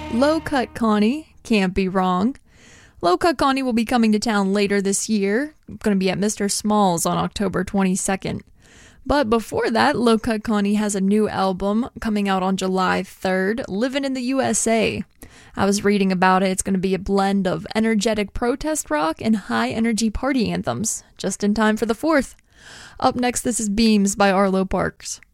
Low Cut Connie can't be wrong. Low Cut Connie will be coming to town later this year. Going to be at Mr. Smalls on October 22nd. But before that, Low Cut Connie has a new album coming out on July 3rd, Living in the USA. I was reading about it. It's going to be a blend of energetic protest rock and high-energy party anthems, just in time for the 4th. Up next, this is Beams by Arlo Parks.